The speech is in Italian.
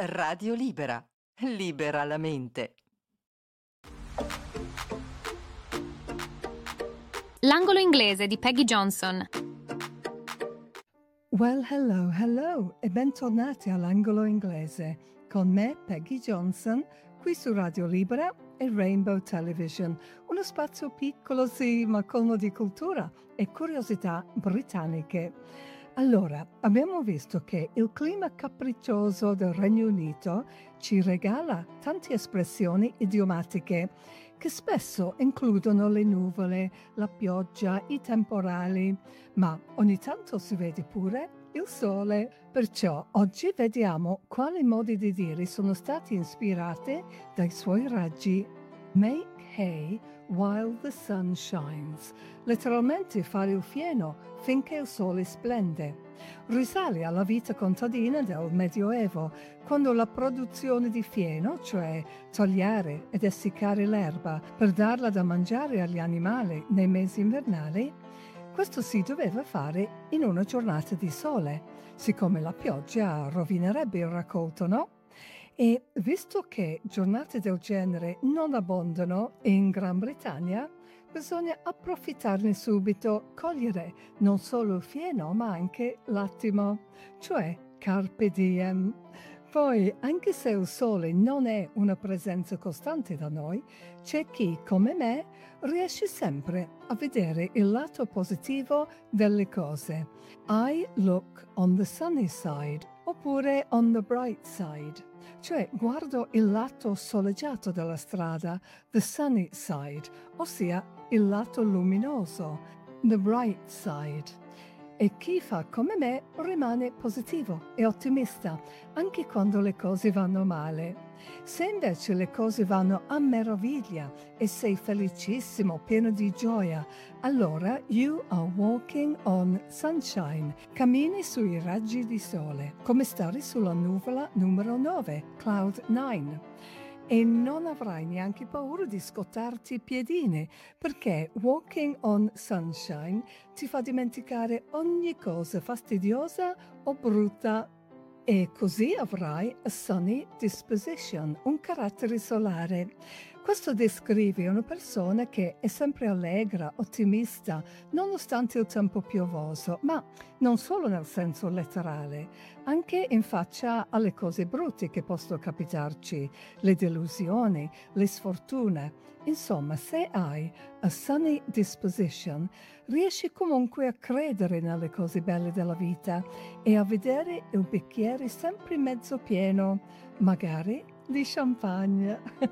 Radio Libera. Libera la mente. L'angolo inglese di Peggy Johnson. Well, hello e bentornati all'angolo inglese con me, Peggy Johnson, qui su Radio Libera e Rainbow Television, uno spazio piccolo sì, ma colmo di cultura e curiosità britanniche. Allora, abbiamo visto che il clima capriccioso del Regno Unito ci regala tante espressioni idiomatiche che spesso includono le nuvole, la pioggia, i temporali, ma ogni tanto si vede pure il sole. Perciò oggi vediamo quali modi di dire sono stati ispirati dai suoi raggi. Make hay while the sun shines. Letteralmente fare il fieno finché il sole splende. Risale alla vita contadina del Medioevo, quando la produzione di fieno, cioè tagliare ed essiccare l'erba per darla da mangiare agli animali nei mesi invernali, questo si doveva fare in una giornata di sole, siccome la pioggia rovinerebbe il raccolto, no? E visto che giornate del genere non abbondano in Gran Bretagna, bisogna approfittarne subito, cogliere non solo il fieno ma anche l'attimo, cioè carpe diem. Poi, anche se il sole non è una presenza costante da noi, c'è chi, come me, riesce sempre a vedere il lato positivo delle cose. I look on the sunny side, oppure on the bright side. Cioè guardo il lato soleggiato della strada, the sunny side, ossia il lato luminoso, the bright side. E chi fa come me rimane positivo e ottimista, anche quando le cose vanno male. Se invece le cose vanno a meraviglia e sei felicissimo, pieno di gioia, allora you are walking on sunshine, cammini sui raggi di sole, come stare sulla nuvola numero 9, cloud 9. E non avrai neanche paura di scottarti i piedini, perché walking on sunshine ti fa dimenticare ogni cosa fastidiosa o brutta. E così avrai a sunny disposition, un carattere solare. Questo descrive una persona che è sempre allegra, ottimista, nonostante il tempo piovoso, ma non solo nel senso letterale, anche in faccia alle cose brutte che possono capitarci, le delusioni, le sfortune. Insomma, se hai a sunny disposition, riesci comunque a credere nelle cose belle della vita e a vedere il bicchiere sempre mezzo pieno, magari di champagne.